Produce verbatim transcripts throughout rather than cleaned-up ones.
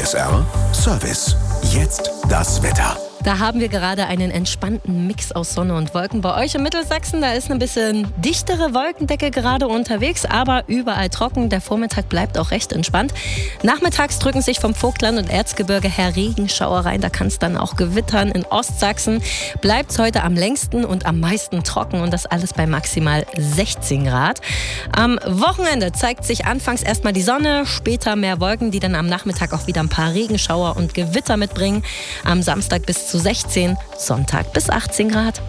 S R Service. Jetzt das Wetter. Da haben wir gerade einen entspannten Mix aus Sonne und Wolken. Bei euch in Mittelsachsen, da ist ein bisschen dichtere Wolkendecke gerade unterwegs, aber überall trocken. Der Vormittag bleibt auch recht entspannt. Nachmittags drücken sich vom Vogtland und Erzgebirge her Regenschauer rein. Da kann es dann auch gewittern. In Ostsachsen bleibt es heute am längsten und am meisten trocken und das alles bei maximal sechzehn Grad. Am Wochenende zeigt sich anfangs erstmal die Sonne, später mehr Wolken, die dann am Nachmittag auch wieder ein paar Regenschauer und Gewitter mitbringen. Am Samstag bis zu sechzehn, Sonntag bis achtzehn Grad.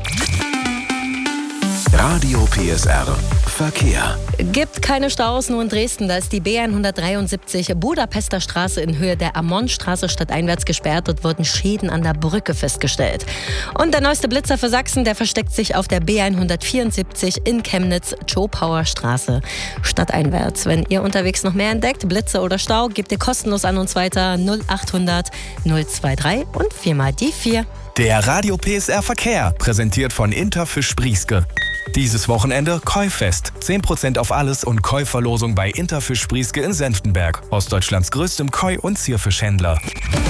Radio P S R Verkehr. Gibt keine Staus, nur in Dresden. Da ist die B hundertdreiundsiebzig Budapester Straße in Höhe der Ammonstraße stadteinwärts gesperrt. Dort wurden Schäden an der Brücke festgestellt. Und der neueste Blitzer für Sachsen, der versteckt sich auf der B hundertvierundsiebzig in Chemnitz, Zschopauer Straße stadteinwärts. Wenn ihr unterwegs noch mehr entdeckt, Blitze oder Stau, gebt ihr kostenlos an uns weiter null achthundert null drei drei und viermal die vier. Der Radio P S R Verkehr, präsentiert von Interfisch Sprieske. Dieses Wochenende Koi-Fest. zehn Prozent auf alles und Koi-Verlosung bei Interfisch Sprieske in Senftenberg. Ostdeutschlands größtem Koi- und Zierfischhändler.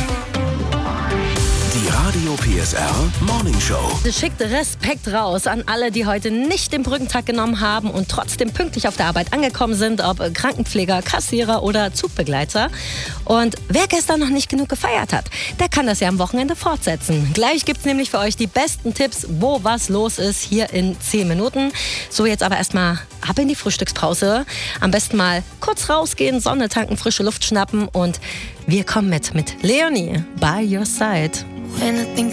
Die Radio P S R Morning Show. Schickt Respekt raus an alle, die heute nicht den Brückentag genommen haben und trotzdem pünktlich auf der Arbeit angekommen sind, ob Krankenpfleger, Kassierer oder Zugbegleiter. Und wer gestern noch nicht genug gefeiert hat, der kann das ja am Wochenende fortsetzen. Gleich gibt's nämlich für euch die besten Tipps, wo was los ist, hier in zehn Minuten. So, jetzt aber erstmal ab in die Frühstückspause. Am besten mal kurz rausgehen, Sonne tanken, frische Luft schnappen und wir kommen mit mit Leonie, By Your Side.